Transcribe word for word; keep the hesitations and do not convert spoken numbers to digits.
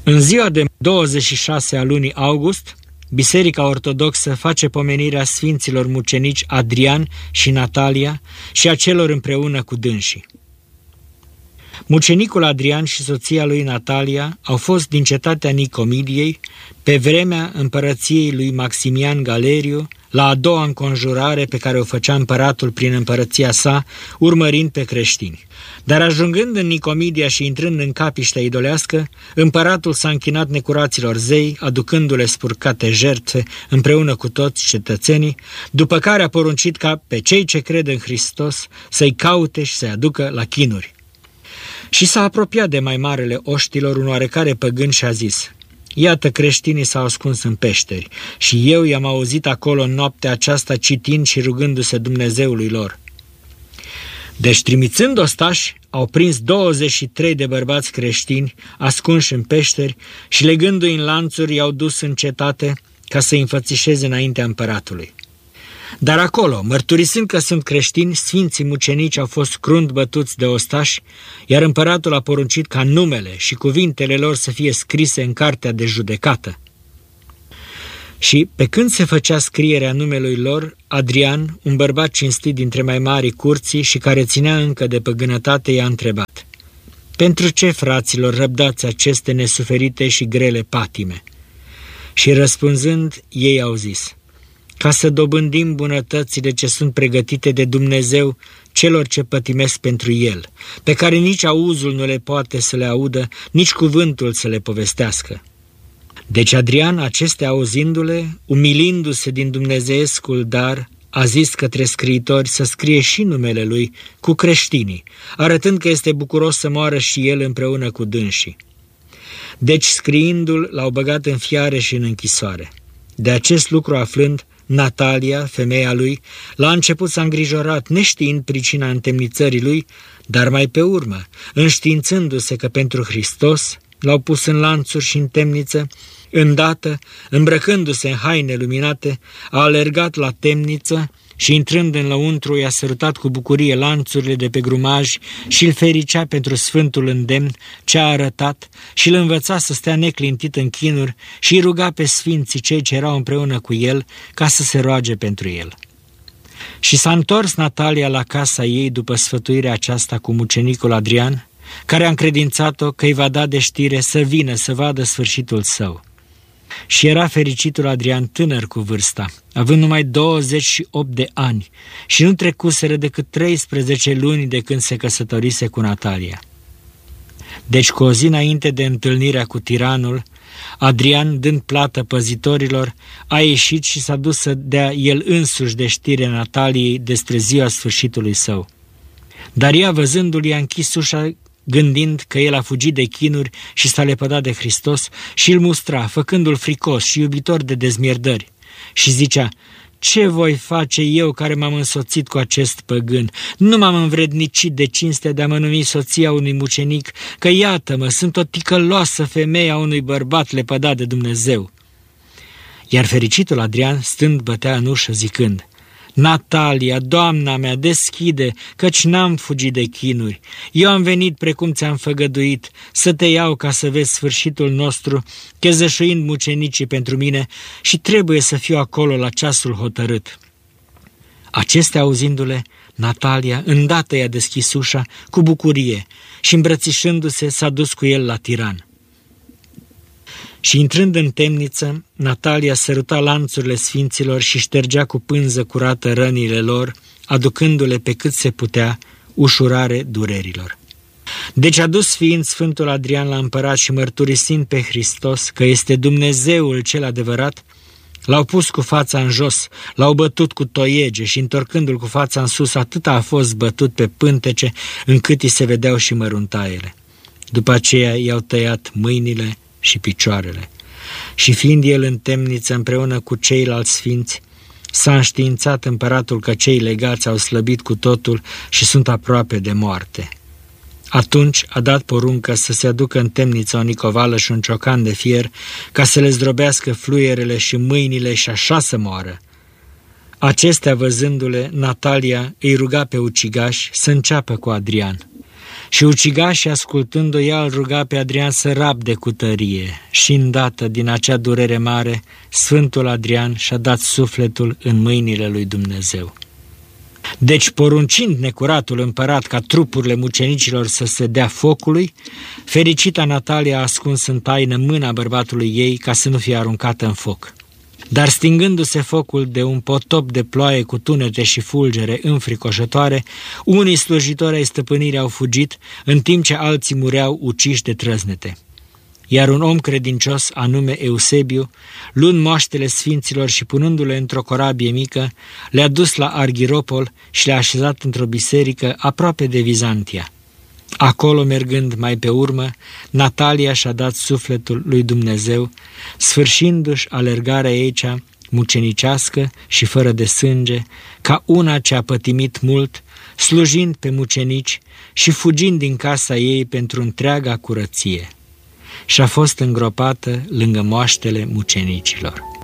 În ziua de douăzeci și șase a lunii august, Biserica Ortodoxă face pomenirea sfinților mucenici Adrian și Natalia și a celor împreună cu dânsii. Mucenicul Adrian și soția lui Natalia au fost din cetatea Nicomidiei pe vremea împărăției lui Maximian Galeriu, la a doua înconjurare pe care o făcea împăratul prin împărăția sa, urmărind pe creștini. Dar ajungând în Nicomidia și intrând în capiștea idolească, împăratul s-a închinat necuraților zei, aducându-le spurcate jertfe împreună cu toți cetățenii, după care a poruncit ca pe cei ce cred în Hristos să-i caute și să-i aducă la chinuri. Și s-a apropiat de mai marele oștilor un oarecare păgân și a zis: iată, creștinii s-au ascuns în peșteri și eu i-am auzit acolo în noaptea aceasta citind și rugându-se Dumnezeului lor. Deci, trimițând ostași, au prins douăzeci și trei de bărbați creștini ascunși în peșteri și legându-i în lanțuri i-au dus în cetate ca să-i înfățișeze înaintea împăratului. Dar acolo, mărturisind că sunt creștini, sfinții mucenici au fost crunt bătuți de ostași, iar împăratul a poruncit ca numele și cuvintele lor să fie scrise în cartea de judecată. Și, pe când se făcea scrierea numelui lor, Adrian, un bărbat cinstit dintre mai mari curții și care ținea încă de păgânătate, i-a întrebat: pentru ce, fraților, răbdați aceste nesuferite și grele patime? Și răspunzând, ei au zis: ca să dobândim bunătățile ce sunt pregătite de Dumnezeu celor ce pătimesc pentru El, pe care nici auzul nu le poate să le audă, nici cuvântul să le povestească. Deci Adrian, acestea auzindu-le, umilindu-se din dumnezeescul dar, a zis către scriitori să scrie și numele lui cu creștinii, arătând că este bucuros să moară și el împreună cu dânsii. Deci, scriindu-l, l-au băgat în fiare și în închisoare. De acest lucru aflând, Natalia, femeia lui, la început s-a îngrijorat, neștiind pricina întemnițării lui, dar mai pe urmă, înștiințându-se că pentru Hristos l-au pus în lanțuri și în temniță, îndată, îmbrăcându-se în haine luminate, a alergat la temniță și, intrând în lăuntru, i-a sărutat cu bucurie lanțurile de pe grumaj și îl fericea pentru sfântul îndemn ce a arătat și îl învăța să stea neclintit în chinuri și îi ruga pe sfinții cei ce erau împreună cu el ca să se roage pentru el. Și s-a întors Natalia la casa ei după sfătuirea aceasta cu mucenicul Adrian, care a încredințat-o că îi va da de știre să vină să vadă sfârșitul său. Și era fericitul Adrian tânăr cu vârsta, având numai douăzeci și opt de ani și nu trecuseră decât treisprezece luni de când se căsătorise cu Natalia. Deci, cu o zi înainte de întâlnirea cu tiranul, Adrian, dând plată păzitorilor, a ieșit și s-a dus să dea el însuși de știre Nataliei despre ziua sfârșitului său. Dar ea, văzându-l, i-a închis ușa, gândind că el a fugit de chinuri și s-a lepădat de Hristos, și îl mustra, făcându-l fricos și iubitor de dezmierdări. Și zicea: ce voi face eu care m-am însoțit cu acest păgân? Nu m-am învrednicit de cinstea de a mă numi soția unui mucenic, că iată-mă, sunt o ticăloasă femeie a unui bărbat lepădat de Dumnezeu. Iar fericitul Adrian, stând, bătea în ușă zicând: Natalia, doamna mea, deschide, căci n-am fugit de chinuri. Eu am venit, precum ți-am făgăduit, să te iau ca să vezi sfârșitul nostru, chezășuind mucenicii pentru mine, și trebuie să fiu acolo la ceasul hotărât. Acestea auzindu-le, Natalia îndată i-a deschis ușa cu bucurie și, îmbrățișându-se, s-a dus cu el la tiran. Și, intrând în temniță, Natalia săruta lanțurile sfinților și ștergea cu pânză curată rănile lor, aducându-le pe cât se putea ușurare durerilor. Deci, adus fiind Sfântul Adrian la împărat și mărturisind pe Hristos că este Dumnezeul cel adevărat, l-au pus cu fața în jos, l-au bătut cu toiege și, întorcându-l cu fața în sus, atâta a fost bătut pe pântece încât îi se vedeau și măruntaiele. După aceea i-au tăiat mâinile și picioarele. Și fiind el în temniță împreună cu ceilalți sfinți, s-a înștiințat împăratul că cei legați au slăbit cu totul și sunt aproape de moarte. Atunci a dat poruncă să se aducă în temniță o nicovală și un ciocan de fier, ca să le zdrobească fluierele și mâinile și așa să moară. Acestea, văzându-le, Natalia îi ruga pe ucigași să înceapă cu Adrian. Și ucigașii, ascultând-o, ea îl ruga pe Adrian să rabde cu tărie. Și îndată, din acea durere mare, Sfântul Adrian și-a dat sufletul în mâinile lui Dumnezeu. Deci, poruncind necuratul împărat ca trupurile mucenicilor să se dea focului, fericita Natalia a ascuns în taină mâna bărbatului ei ca să nu fie aruncată în foc. Dar stingându-se focul de un potop de ploaie cu tunete și fulgere înfricoșătoare, unii slujitori ai stăpânirii au fugit, în timp ce alții mureau uciși de trăznete. Iar un om credincios, anume Eusebiu, luând moaștele sfinților și punându-le într-o corabie mică, le-a dus la Arghiropol și le-a așezat într-o biserică aproape de Vizantia. Acolo, mergând mai pe urmă, Natalia și-a dat sufletul lui Dumnezeu, sfârșindu-și alergarea ei cea mucenicească și fără de sânge, ca una ce a pătimit mult, slujind pe mucenici și fugind din casa ei pentru întreaga curăție. Și a fost îngropată lângă moaștele mucenicilor.